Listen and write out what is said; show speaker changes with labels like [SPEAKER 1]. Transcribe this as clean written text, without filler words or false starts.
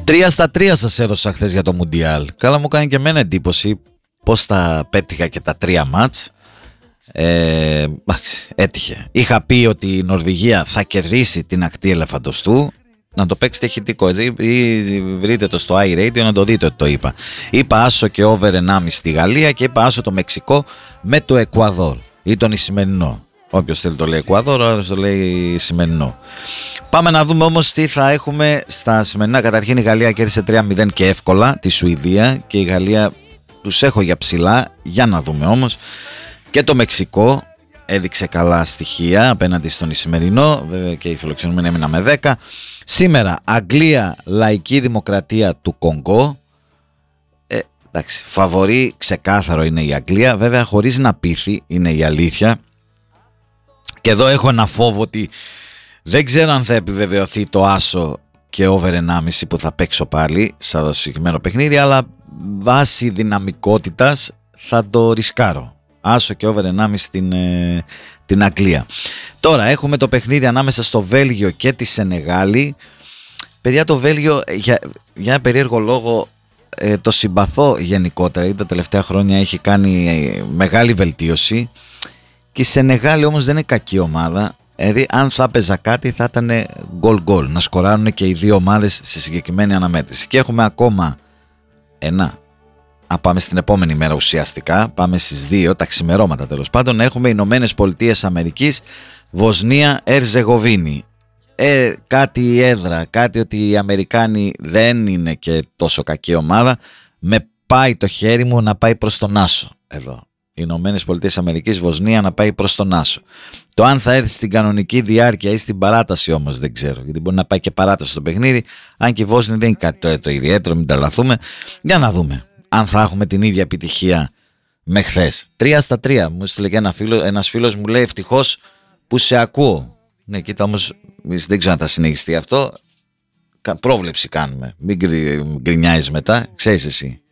[SPEAKER 1] 3-3 σας έδωσα χθες για το Μουντιάλ. Καλά, μου κάνει και εμένα εντύπωση πώς τα πέτυχα και τα 3 μάτς. Έτυχε. Είχα πει ότι η Νορβηγία θα κερδίσει την ακτή ελεφαντοστού. Να το παίξετε ηχητικό ή βρείτε το στο iRadio να το δείτε ότι το είπα. Είπα άσο και over 1,5 στη Γαλλία και είπα άσο το Μεξικό με το Εκουαδόρ ή τον Ισημερινό. Όποιος θέλει το λέει Εκουαδόρ, άλλος το λέει Ισημερινό. Πάμε να δούμε όμως τι θα έχουμε στα σημερινά. Καταρχήν η Γαλλία κέρδισε 3-0 και εύκολα τη Σουηδία και η Γαλλία τους έχω για ψηλά. Για να δούμε όμως. Και το Μεξικό έδειξε καλά στοιχεία απέναντι στον Ισημερινό. Βέβαια και οι φιλοξενούμενοι έμειναν με 10. Σήμερα Αγγλία, Λαϊκή Δημοκρατία του Κονγκό. Εντάξει, φαβορί ξεκάθαρο είναι η Αγγλία. Βέβαια χωρίς να πείθει, είναι η αλήθεια. Και εδώ έχω ένα φόβο ότι δεν ξέρω αν θα επιβεβαιωθεί το άσο και over 1,5 που θα παίξω πάλι σαν το συγκεκριμένο παιχνίδι, αλλά βάσει δυναμικότητας θα το ρισκάρω. Άσο και over 1,5 την Αγγλία. Τώρα έχουμε το παιχνίδι ανάμεσα στο Βέλγιο και τη Σενεγάλη. Παιδιά, το Βέλγιο για ένα περίεργο λόγο το συμπαθώ γενικότερα, γιατί τα τελευταία χρόνια έχει κάνει μεγάλη βελτίωση. Και η Σενεγάλη όμως δεν είναι κακή ομάδα. Δηλαδή αν θα έπαιζα κάτι θα ήταν γκολ να σκοράρουν και οι δύο ομάδες σε συγκεκριμένη αναμέτρηση. Και έχουμε ακόμα ένα. Πάμε στην επόμενη μέρα ουσιαστικά. Πάμε στις 2 τα ξημερώματα τέλος πάντων. Έχουμε Ηνωμένες Πολιτείες Αμερικής, Βοσνία Ερζεγοβίνη. Κάτι έδρα, κάτι ότι οι Αμερικάνοι δεν είναι και τόσο κακή ομάδα. Με πάει το χέρι μου να πάει προς τον άσο εδώ. Οι Ηνωμένες Πολιτείες Αμερικής, Βοσνία να πάει προς τον άσο. Το αν θα έρθει στην κανονική διάρκεια ή στην παράταση όμως δεν ξέρω. Γιατί μπορεί να πάει και παράταση στο παιχνίδι. Αν και η Βόσνη δεν είναι κάτι το ιδιαίτερο, μην τρελαθούμε. Για να δούμε αν θα έχουμε την ίδια επιτυχία με χθες. 3-3. Μου έστειλε και ένας φίλος μου λέει ευτυχώς που σε ακούω. Ναι, κοίτα όμως δεν ξέρω αν θα συνεχιστεί αυτό. Πρόβλεψη κάνουμε. Μην γκρινιάζεις μετά. Ξέρεις εσύ.